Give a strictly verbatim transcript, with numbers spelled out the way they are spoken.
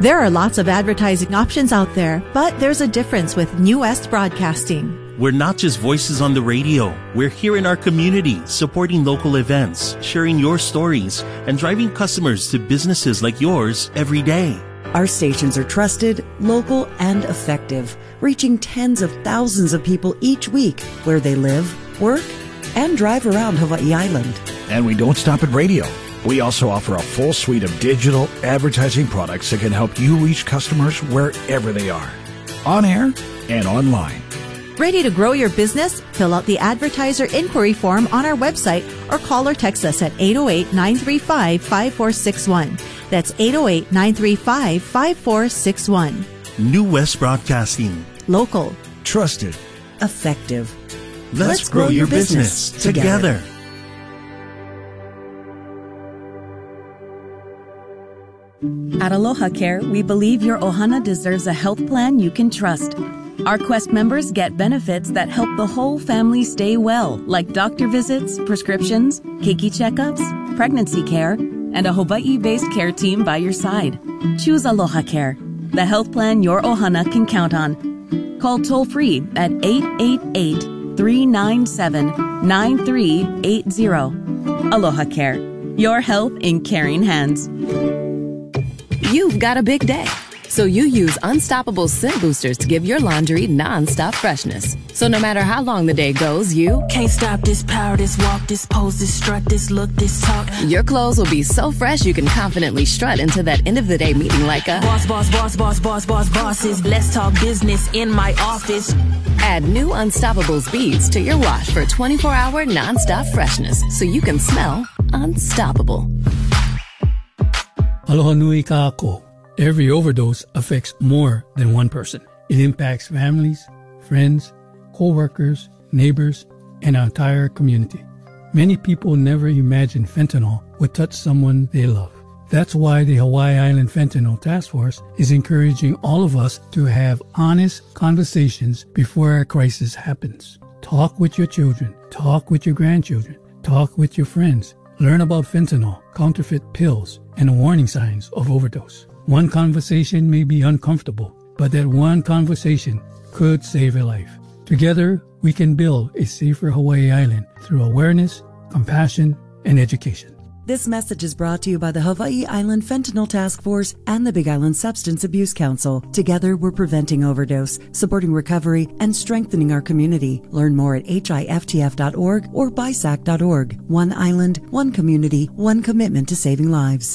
There are lots of advertising options out there, but there's a difference with New West Broadcasting. We're not just voices on the radio. We're here in our community, supporting local events, sharing your stories, and driving customers to businesses like yours every day. Our stations are trusted, local, and effective, reaching tens of thousands of people each week where they live, work, and drive around Hawaii Island. And we don't stop at radio. We also offer a full suite of digital advertising products that can help you reach customers wherever they are, on air and online. Ready to grow your business? Fill out the advertiser inquiry form on our website or call or text us at eight oh eight, nine three five, five four six one. That's eight oh eight, nine three five, five four six one. New West Broadcasting. Local. Trusted. Effective. Let's, Let's grow, grow your business, business together. together. At Aloha Care, we believe your ohana deserves a health plan you can trust. Our Quest members get benefits that help the whole family stay well, like doctor visits, prescriptions, keiki checkups, pregnancy care, and a Hawaii-based care team by your side. Choose Aloha Care, the health plan your ohana can count on. Call toll-free at eight eight eight, three nine seven, nine three eight zero. Aloha Care, your health in caring hands. You've got a big day, so you use Unstoppable Scent Boosters to give your laundry non-stop freshness. So no matter how long the day goes, you can't stop this power, this walk, this pose, this strut, this look, this talk. Your clothes will be so fresh you can confidently strut into that end of the day meeting like a boss, boss, boss, boss, boss, boss, bosses. Let's talk business in my office. Add new Unstoppables beads to your wash for twenty-four hour non-stop freshness so you can smell unstoppable. Aloha nui ka ako. Every overdose affects more than one person. It impacts families, friends, co-workers, neighbors, and our entire community. Many people never imagined fentanyl would touch someone they love. That's why the Hawaii Island Fentanyl Task Force is encouraging all of us to have honest conversations before a crisis happens. Talk with your children. Talk with your grandchildren. Talk with your friends. Learn about fentanyl, counterfeit pills, and the warning signs of overdose. One conversation may be uncomfortable, but that one conversation could save a life. Together, we can build a safer Hawaii Island through awareness, compassion, and education. This message is brought to you by the Hawaii Island Fentanyl Task Force and the Big Island Substance Abuse Council. Together, we're preventing overdose, supporting recovery, and strengthening our community. Learn more at H I F T F dot org or B I S A C dot org. One island, one community, one commitment to saving lives.